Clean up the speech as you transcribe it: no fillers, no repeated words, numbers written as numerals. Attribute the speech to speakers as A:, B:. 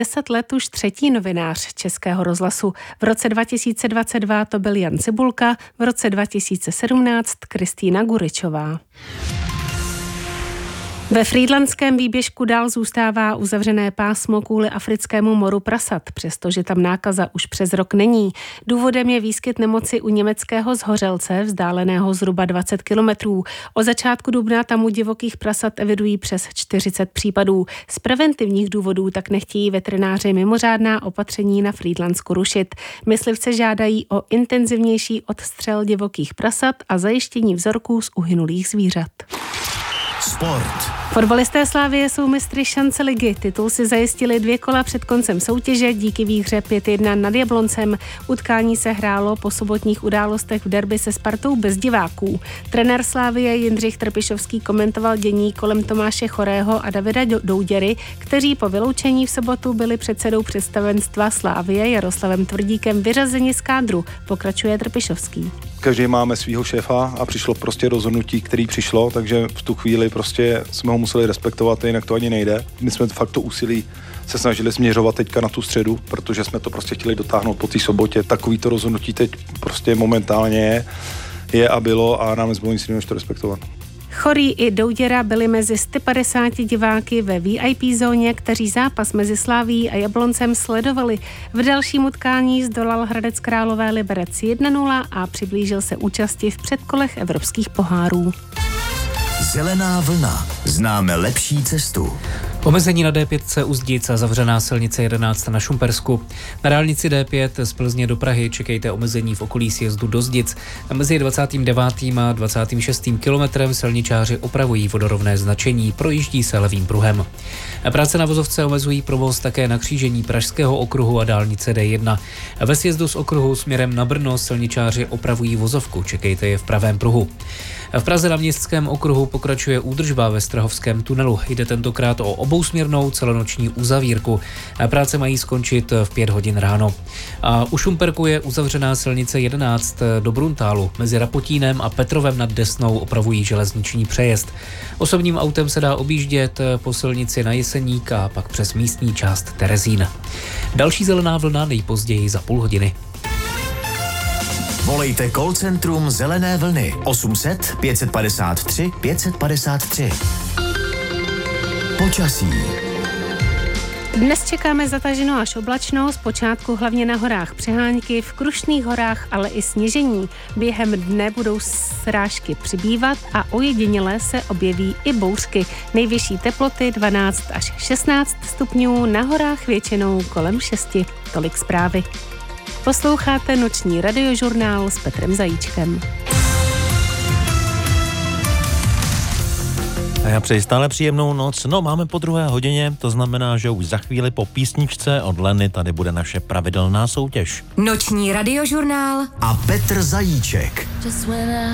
A: 10 let už třetí novinář Českého rozhlasu. V roce 2022 to byl Jan Cibulka, v roce 2017 Kristýna Guričová. Ve Frýdlantském výběžku dál zůstává uzavřené pásmo kvůli africkému moru prasat, přestože tam nákaza už přes rok není. Důvodem je výskyt nemoci u německého Zhořelce, vzdáleného zhruba 20 kilometrů. Od začátku dubna tam u divokých prasat evidují přes 40 případů. Z preventivních důvodů tak nechtějí veterináři mimořádná opatření na Frýdlandsku rušit. Myslivce žádají o intenzivnější odstřel divokých prasat a zajištění vzorků z uhynulých zvířat.
B: Sport.
A: Fotbalisté Slavie jsou mistry šance ligy. Titul si zajistili 2 kola před koncem soutěže díky výhře 5-1 nad Jabloncem. Utkání se hrálo po sobotních událostech v derby se Spartou bez diváků. Trenér Slavie Jindřich Trpišovský komentoval dění kolem Tomáše Chorého a Davida Douděry, kteří po vyloučení v sobotu byli předsedou představenstva Slavie Jaroslavem Tvrdíkem vyřazeni z kádru, pokračuje Trpišovský.
C: Každý máme svýho šéfa a přišlo prostě rozhodnutí, který přišlo, takže v tu chvíli prostě jsme ho museli respektovat, jinak to ani nejde. My jsme fakt to úsilí se snažili směřovat teďka na tu středu, protože jsme to prostě chtěli dotáhnout po té sobotě. Takový to rozhodnutí teď prostě momentálně je a bylo a nám nezbylo nic jiného, než to respektovat.
A: Chorý i Douděra byli mezi 150 diváky ve VIP zóně, kteří zápas mezi Slavií a Jabloncem sledovali. V dalším utkání zdolal Hradec Králové Liberec 1-0 a přiblížil se účasti v předkolech evropských pohárů.
B: Zelená vlna. Známe lepší cestu.
D: Omezení na D5 u Zdic a zavřená silnice 11 na Šumpersku. Na dálnici D5 z Plzně do Prahy čekejte omezení v okolí sjezdu do Zdic. A mezi 29. a 26. kilometrem silničáři opravují vodorovné značení, projíždí se levým pruhem. A práce na vozovce omezují provoz také na křížení Pražského okruhu a dálnice D1. A ve sjezdu z okruhu směrem na Brno silničáři opravují vozovku, čekejte je v pravém pruhu. A v Praze na Městském okruhu pokračuje údržba ve Strahovském tunelu. Jde tentokrát o obousměrnou celonoční uzavírku. A práce mají skončit v 5 hodin ráno. A u Šumperku je uzavřená silnice 11 do Bruntálu. Mezi Rapotínem a Petrovem nad Desnou opravují železniční přejezd. Osobním autem se dá objíždět po silnici na Jeseník a pak přes místní část Terezín. Další zelená vlna nejpozději za půl hodiny.
B: Volejte call centrum Zelené vlny 800 553 553. Počasí.
A: Dnes čekáme zataženo až oblačno, zpočátku hlavně na horách přehánky, v Krušných horách ale i sněžení. Během dne budou srážky přibývat a ojediněle se objeví i bouřky. Nejvyšší teploty 12 až 16 stupňů, na horách většinou kolem 6. Tolik zprávy. Posloucháte noční radiožurnál s Petrem Zajíčkem.
E: A já přeji stále příjemnou noc. No, máme po 2. hodině, to znamená, že už za chvíli po písničce od Leny tady bude naše pravidelná soutěž.
F: Noční radiožurnál
B: a Petr Zajíček.